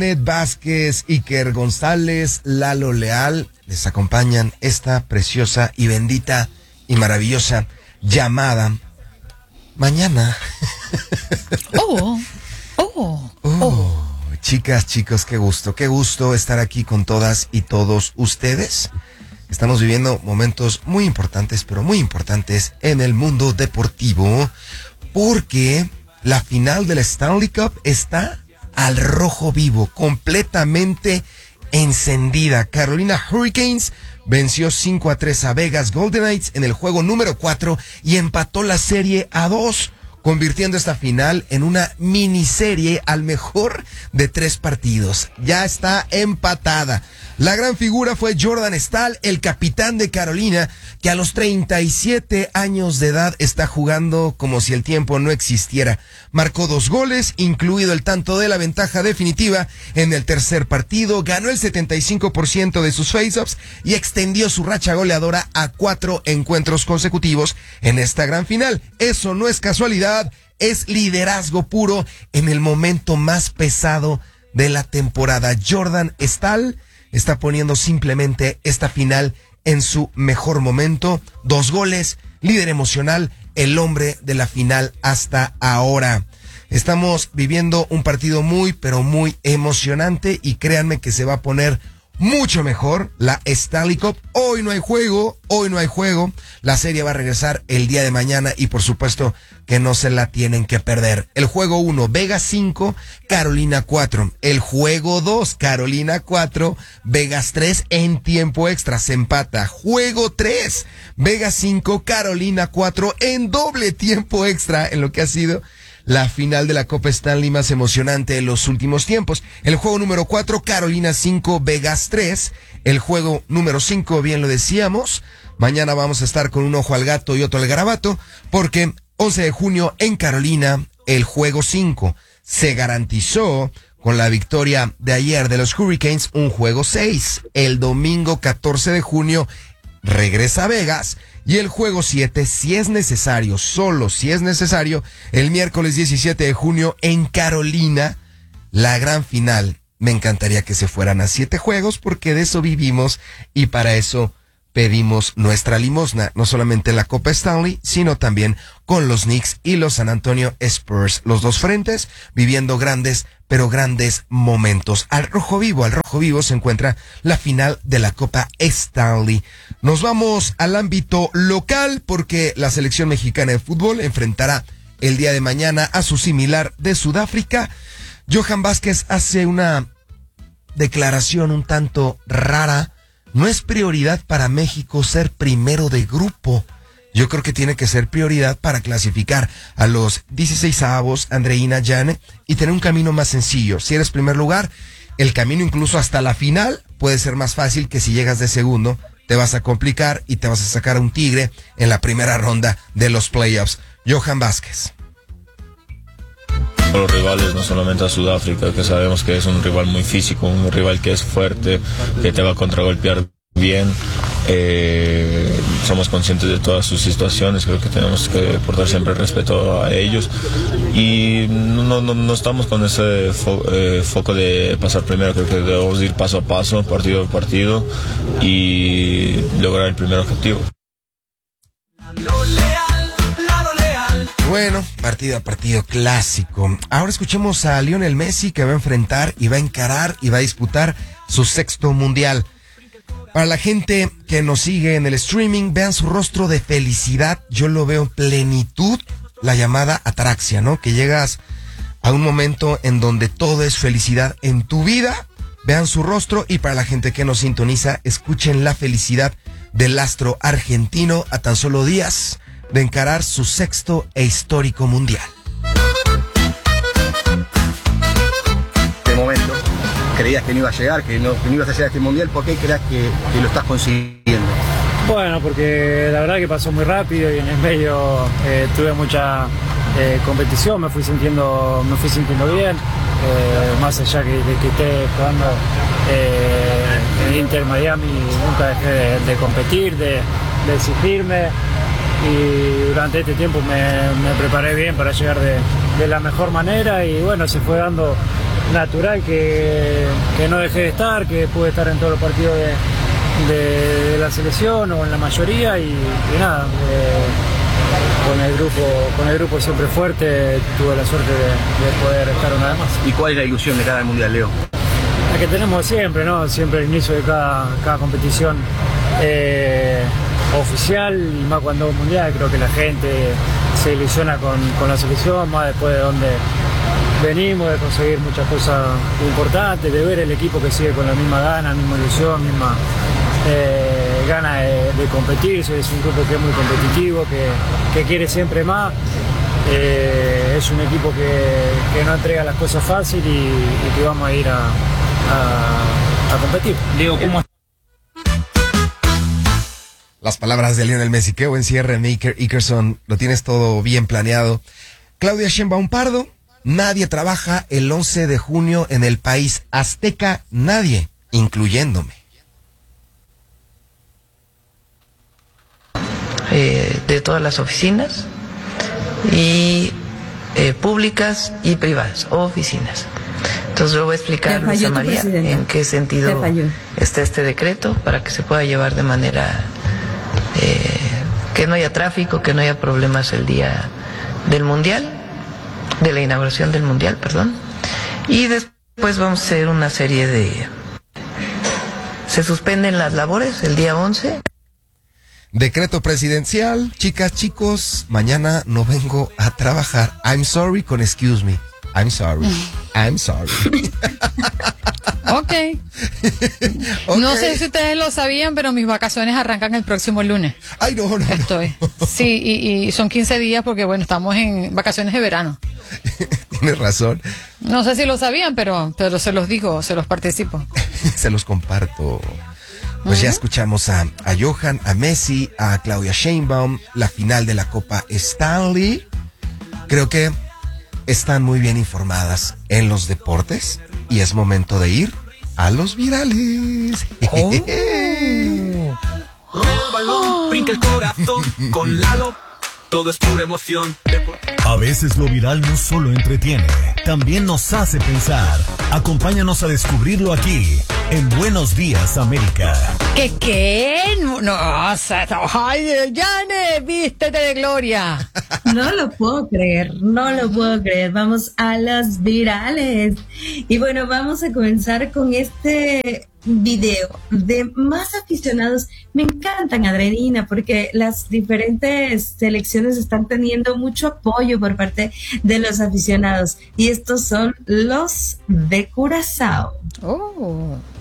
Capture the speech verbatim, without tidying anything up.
Vázquez, Iker González, Lalo Leal, les acompañan esta preciosa y bendita y maravillosa llamada mañana. Oh, oh, oh, oh. Chicas, chicos, qué gusto, qué gusto estar aquí con todas y todos ustedes. Estamos viviendo momentos muy importantes, pero muy importantes en el mundo deportivo, porque la final de la Stanley Cup está al rojo vivo, completamente encendida. Carolina Hurricanes venció cinco a tres a Vegas Golden Knights en el juego número cuatro y empató la serie a dos, convirtiendo esta final en una miniserie al mejor de tres partidos. Ya está empatada. La gran figura fue Jordan Staal, el capitán de Carolina, que a los treinta y siete años de edad está jugando como si el tiempo no existiera. Marcó dos goles, incluido el tanto de la ventaja definitiva en el tercer partido, ganó el setenta y cinco por ciento de sus faceoffs y extendió su racha goleadora a cuatro encuentros consecutivos en esta gran final. Eso no es casualidad, es liderazgo puro en el momento más pesado de la temporada. Jordan Staal está poniendo simplemente esta final en su mejor momento. Dos goles, líder emocional, el hombre de la final hasta ahora. Estamos viviendo un partido muy, pero muy emocionante y créanme que se va a poner mucho mejor la Stanley Cup. Hoy no hay juego, hoy no hay juego. La serie va a regresar el día de mañana y por supuesto que no se la tienen que perder. El juego uno, Vegas cinco, Carolina cuatro. El juego dos, Carolina cuatro, Vegas tres en tiempo extra, se empata. Juego tres, Vegas cinco, Carolina cuatro en doble tiempo extra en lo que ha sido la final de la Copa Stanley más emocionante de los últimos tiempos. El juego número cuatro, Carolina cinco, Vegas tres. El juego número cinco, bien lo decíamos. Mañana vamos a estar con un ojo al gato y otro al garabato, porque once de junio en Carolina, el juego cinco se garantizó con la victoria de ayer de los Hurricanes, un juego seis. El domingo catorce de junio regresa a Vegas. Y el juego siete, si es necesario, solo si es necesario, el miércoles diecisiete de junio en Carolina, la gran final. Me encantaría que se fueran a siete juegos porque de eso vivimos y para eso pedimos nuestra limosna, no solamente en la Copa Stanley, sino también con los Knicks y los San Antonio Spurs. Los dos frentes viviendo grandes, pero grandes momentos. Al rojo vivo, al rojo vivo se encuentra la final de la Copa Stanley. Nos vamos al ámbito local porque la selección mexicana de fútbol enfrentará el día de mañana a su similar de Sudáfrica. Johan Vázquez hace una declaración un tanto rara. No es prioridad para México ser primero de grupo. Yo creo que tiene que ser prioridad para clasificar a los dieciseisavos, Andreina Llane, y tener un camino más sencillo. Si eres primer lugar, el camino incluso hasta la final puede ser más fácil que si llegas de segundo, te vas a complicar y te vas a sacar a un tigre en la primera ronda de los playoffs. Johan Vázquez. Los rivales, no solamente a Sudáfrica, que sabemos que es un rival muy físico, un rival que es fuerte, que te va a contragolpear bien. Eh, somos conscientes de todas sus situaciones, creo que tenemos que portar siempre respeto a ellos y no, no, no estamos con ese fo, eh, foco de pasar primero. Creo que debemos ir paso a paso, partido a partido y lograr el primer objetivo. Bueno, partido a partido clásico. Ahora escuchemos a Lionel Messi, que va a enfrentar y va a encarar y va a disputar su sexto mundial. Para la gente que nos sigue en el streaming, vean su rostro de felicidad. Yo lo veo en plenitud, la llamada ataraxia, ¿no? Que llegas a un momento en donde todo es felicidad en tu vida. Vean su rostro y para la gente que nos sintoniza, escuchen la felicidad del astro argentino a tan solo días de encarar su sexto e histórico mundial. De momento, creías que no iba a llegar, que no, que no ibas a llegar a este mundial. ¿Por qué crees que, que lo estás consiguiendo? Bueno, porque la verdad que pasó muy rápido y en el medio eh, tuve mucha eh, competición, me fui sintiendo, me fui sintiendo bien, eh, más allá que, de que esté jugando eh, en Inter Miami, nunca dejé de, de competir, de, de exigirme. y durante este tiempo me, me preparé bien para llegar de, de la mejor manera y bueno, se fue dando natural que, que no dejé de estar, que pude estar en todos los partidos de, de, de la selección o en la mayoría y, y nada, eh, con el grupo con el grupo siempre fuerte tuve la suerte de, de poder estar una vez más. ¿Y cuál es la ilusión de cada mundial, Leo? La que tenemos siempre, ¿no? Siempre al inicio de cada, cada competición eh, oficial y más cuando es mundial, creo que la gente se ilusiona con, con la selección, más después de donde venimos, de conseguir muchas cosas importantes, de ver el equipo que sigue con la misma gana, misma ilusión, misma eh, gana de, de competir. Es un grupo que es muy competitivo, que, que quiere siempre más. Eh, es un equipo que, que no entrega las cosas fácil y, y que vamos a ir a, a, a competir. Leo, ¿cómo? Las palabras de Lionel Messi, qué buen cierre, Maker Ickerson, lo tienes todo bien planeado. Claudia Sheinbaum Pardo, nadie trabaja el once de junio en el país azteca, nadie, incluyéndome. Eh, de todas las oficinas y eh, públicas y privadas, oficinas. Entonces yo voy a explicar, Luisa María, en qué sentido está este decreto para que se pueda llevar de manera eh, que no haya tráfico, que no haya problemas el día del Mundial, de la inauguración del Mundial, perdón. Y después vamos a hacer una serie de... Se suspenden las labores el día once. Decreto presidencial, chicas, chicos, mañana no vengo a trabajar. I'm sorry con excuse me. I'm sorry. I'm sorry. Okay. ok. No sé si ustedes lo sabían, pero mis vacaciones arrancan el próximo lunes. Ay, no, no. Estoy. No. Sí, y, y son quince días porque, bueno, estamos en vacaciones de verano. Tienes razón. No sé si lo sabían, pero, pero se los digo, se los participo. Se los comparto. Pues uh-huh. Ya escuchamos a, a Johan, a Messi, a Claudia Sheinbaum, la final de la Copa Stanley. Creo que están muy bien informadas en los deportes y es momento de ir a los virales. Oh. Oh. Brinca el corazón con Lalo, todo es pura emoción. A veces lo viral no solo entretiene, también nos hace pensar. Acompáñanos a descubrirlo aquí, en Buenos Días América. ¿Qué qué? No, o sea, ay, Yane, vístete de gloria. No lo puedo creer, no lo puedo creer. Vamos a los virales. Y bueno, vamos a comenzar con este video de más aficionados. Me encantan, Adrenalina, porque las diferentes selecciones están teniendo mucho apoyo por parte de los aficionados. Y estos son los de Curazao. Oh.